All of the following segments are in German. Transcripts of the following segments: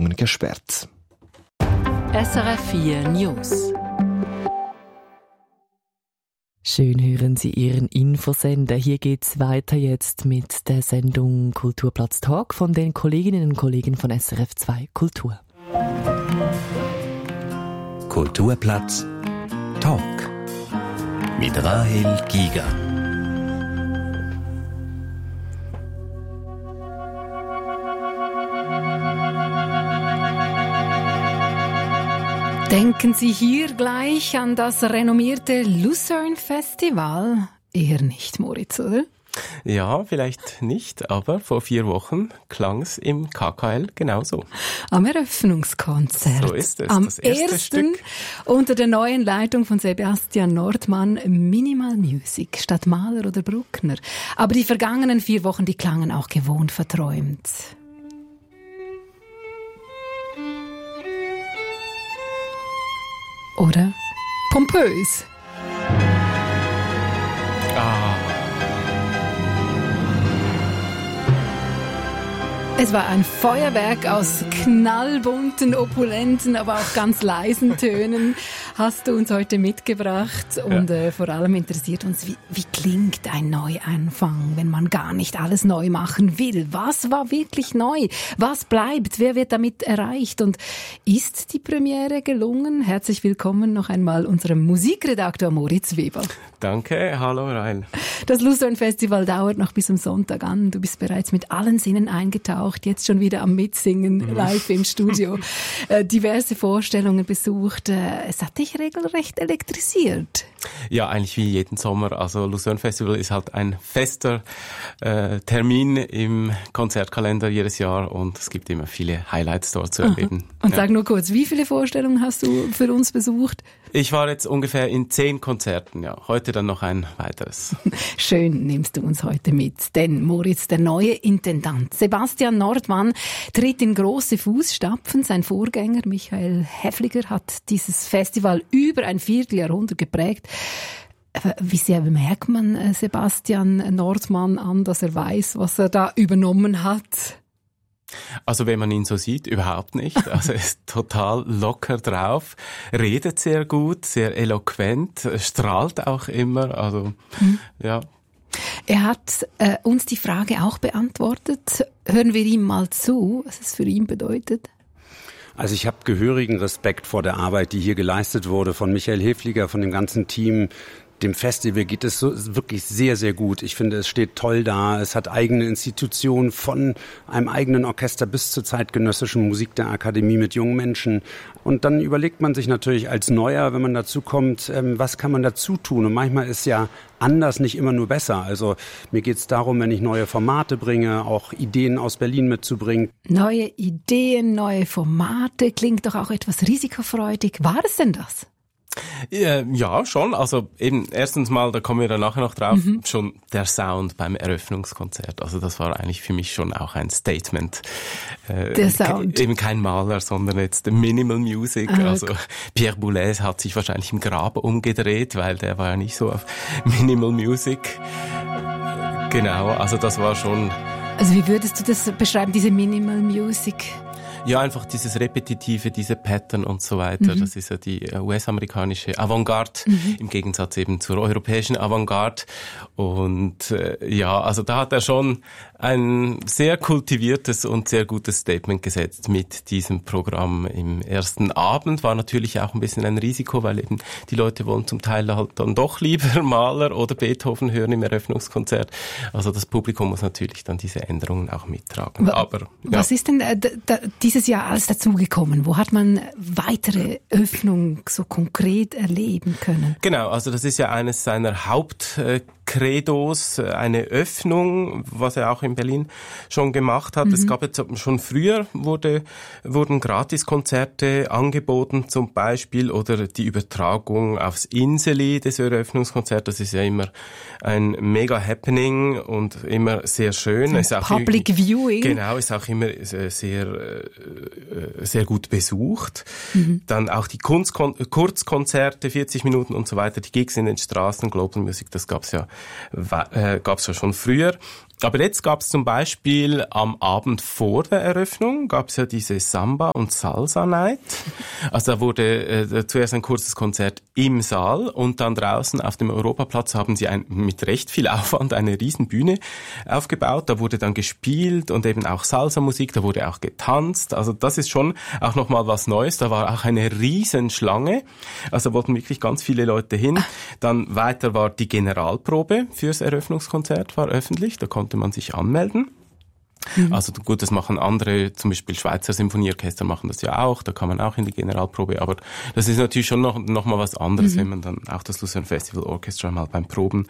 Verbindungen gesperrt. SRF 4 News. Schön hören Sie Ihren Infosender. Hier geht's weiter jetzt mit der Sendung Kulturplatz Talk von den Kolleginnen und Kollegen von SRF 2 Kultur. Kulturplatz Talk mit Rahel Giger. Denken Sie hier gleich an das renommierte Lucerne Festival? Eher nicht, Moritz, oder? Ja, vielleicht nicht, aber vor 4 Wochen klang es im KKL genauso. Am Eröffnungskonzert. So ist es, am das erste ersten Stück. Unter der neuen Leitung von Sebastian Nordmann, Minimal Music statt Mahler oder Bruckner. Aber die vergangenen 4 Wochen, die klangen auch gewohnt verträumt. Oder pompös. Es war ein Feuerwerk aus knallbunten, opulenten, aber auch ganz leisen Tönen, hast du uns heute mitgebracht. Und vor allem interessiert uns, wie klingt ein Neuanfang, wenn man gar nicht alles neu machen will? Was war wirklich neu? Was bleibt? Wer wird damit erreicht? Und ist die Premiere gelungen? Herzlich willkommen noch einmal unserem Musikredakteur Moritz Weber. Danke, hallo Rael. Das Lucerne Festival dauert noch bis am Sonntag an. Du bist bereits mit allen Sinnen eingetaucht, jetzt schon wieder am Mitsingen, live im Studio. Diverse Vorstellungen besucht. Es hat dich regelrecht elektrisiert. Ja, eigentlich wie jeden Sommer. Also Lucerne Festival ist halt ein fester Termin im Konzertkalender jedes Jahr und es gibt immer viele Highlights dort zu erleben. Und sag nur kurz, wie viele Vorstellungen hast du für uns besucht? Ich war jetzt ungefähr in 10 Konzerten, ja. Heute dann noch ein weiteres. Schön nimmst du uns heute mit, denn Moritz, der neue Intendant Sebastian Nordmann, tritt in große Fußstapfen. Sein Vorgänger Michael Häfliger hat dieses Festival über ein Vierteljahrhundert geprägt. Wie sehr bemerkt man Sebastian Nordmann an, dass er weiß, was er da übernommen hat? Also wenn man ihn so sieht, überhaupt nicht. Also er ist total locker drauf, redet sehr gut, sehr eloquent, strahlt auch immer. Also ja. Er hat uns die Frage auch beantwortet. Hören wir ihm mal zu, was es für ihn bedeutet. Also ich habe gehörigen Respekt vor der Arbeit, die hier geleistet wurde von Michael Häfliger, von dem ganzen Team. Dem Festival geht es so wirklich sehr, sehr gut. Ich finde, es steht toll da. Es hat eigene Institutionen von einem eigenen Orchester bis zur zeitgenössischen Musik der Akademie mit jungen Menschen. Und dann überlegt man sich natürlich als Neuer, wenn man dazu kommt, was kann man dazu tun? Und manchmal ist ja anders nicht immer nur besser. Also mir geht es darum, wenn ich neue Formate bringe, auch Ideen aus Berlin mitzubringen. Neue Ideen, neue Formate, klingt doch auch etwas risikofreudig. War es denn das? Ja, schon. Also eben erstens mal, da kommen wir dann nachher noch drauf, schon der Sound beim Eröffnungskonzert. Also das war eigentlich für mich schon auch ein Statement. Der Sound. Eben kein Maler, sondern jetzt Minimal Music. Also Pierre Boulez hat sich wahrscheinlich im Grab umgedreht, weil der war ja nicht so auf Minimal Music. Genau, also das war schon... Also wie würdest du das beschreiben, diese Minimal Music? Ja, einfach dieses Repetitive, diese Pattern und so weiter. Das ist ja die US-amerikanische Avantgarde im Gegensatz eben zur europäischen Avantgarde. Und ja, also da hat er schon ein sehr kultiviertes und sehr gutes Statement gesetzt mit diesem Programm. Im ersten Abend war natürlich auch ein bisschen ein Risiko, weil eben die Leute wollen zum Teil halt dann doch lieber Mahler oder Beethoven hören im Eröffnungskonzert. Also das Publikum muss natürlich dann diese Änderungen auch mittragen. Aber ja. Was ist denn dieses Jahr alles dazugekommen? Wo hat man weitere Öffnung so konkret erleben können? Genau, also das ist ja eines seiner Hauptcredos, eine Öffnung, was er auch in Berlin schon gemacht hat. Es gab jetzt schon früher, wurden Gratiskonzerte angeboten zum Beispiel oder die Übertragung aufs Inseli des Eröffnungskonzts. Das ist ja immer ein mega Happening und immer sehr schön. Ist auch Public Viewing. Genau, ist auch immer sehr gut besucht. Dann auch die Kurzkonzerte, 40 Minuten und so weiter, die Gigs in den Straßen, Global Music, das gab's ja gab es ja schon früher. Aber jetzt gab es zum Beispiel am Abend vor der Eröffnung gab es ja diese Samba- und Salsa-Night. Also da wurde zuerst ein kurzes Konzert im Saal und dann draußen auf dem Europaplatz haben sie mit recht viel Aufwand eine riesen Bühne aufgebaut. Da wurde dann gespielt und eben auch Salsa-Musik, da wurde auch getanzt. Also das ist schon auch nochmal was Neues. Da war auch eine riesen Schlange. Also da wollten wirklich ganz viele Leute hin. Dann weiter war die Generalprobe fürs Eröffnungskonzert, war öffentlich. Da konnte man sich anmelden. Also gut, das machen andere, zum Beispiel Schweizer Symphonieorchester machen das ja auch, da kann man auch in die Generalprobe, aber das ist natürlich schon noch mal was anderes, wenn man dann auch das Lucerne Festival Orchestra mal beim Proben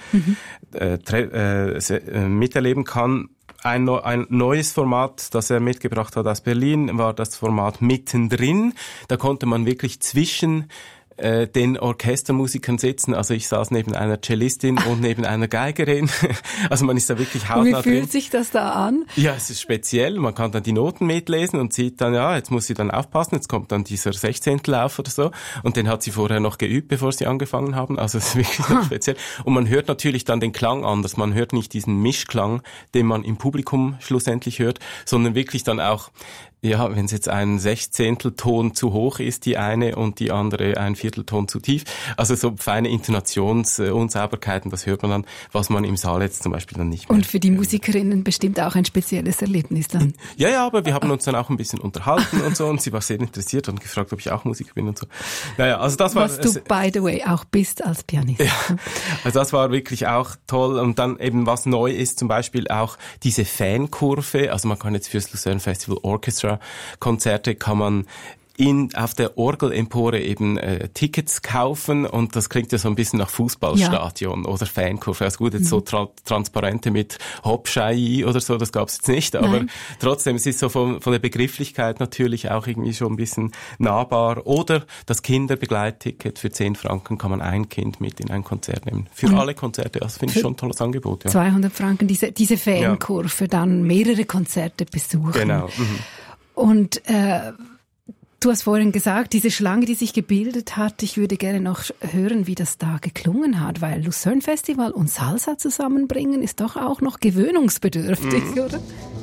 miterleben kann. Ein neues Format, das er mitgebracht hat aus Berlin, war das Format Mittendrin. Da konnte man wirklich zwischen den Orchestermusikern sitzen. Also ich saß neben einer Cellistin und neben einer Geigerin. Also man ist da wirklich hautnah drin. Wie fühlt sich das da an? Ja, es ist speziell. Man kann dann die Noten mitlesen und sieht dann, ja, jetzt muss sie dann aufpassen. Jetzt kommt dann dieser Sechzehntellauf oder so. Und den hat sie vorher noch geübt, bevor sie angefangen haben. Also es ist wirklich noch speziell. Und man hört natürlich dann den Klang anders. Man hört nicht diesen Mischklang, den man im Publikum schlussendlich hört, sondern wirklich dann auch, ja, wenn es jetzt ein Sechzehntelton zu hoch ist, die eine, und die andere ein Viertelton zu tief. Also so feine Intonationsunsauberkeiten, das hört man dann, was man im Saal jetzt zum Beispiel dann nicht mehr. Und für die Musikerinnen bestimmt auch ein spezielles Erlebnis dann. Ja, aber wir haben uns dann auch ein bisschen unterhalten und so, und sie war sehr interessiert und gefragt, ob ich auch Musiker bin und so. Naja, also das war... Was du, by the way, auch bist als Pianist. Ja, also das war wirklich auch toll. Und dann eben, was neu ist, zum Beispiel auch diese Fankurve. Also man kann jetzt fürs Lucerne Festival Orchestra Konzerte kann man auf der Orgelempore eben Tickets kaufen, und das klingt ja so ein bisschen nach Fußballstadion oder Fankurve. Also gut, jetzt so Transparente mit Hopschei oder so, das gab's jetzt nicht, aber trotzdem, es ist so von der Begrifflichkeit natürlich auch irgendwie schon ein bisschen nahbar. Oder das Kinderbegleitticket für 10 Franken kann man ein Kind mit in ein Konzert nehmen. Für alle Konzerte, das finde ich schon ein tolles Angebot. Ja. 200 Franken, diese Fankurve, dann mehrere Konzerte besuchen. Genau. Und du hast vorhin gesagt, diese Schlange, die sich gebildet hat, ich würde gerne noch hören, wie das da geklungen hat, weil Lucerne Festival und Salsa zusammenbringen ist doch auch noch gewöhnungsbedürftig, oder?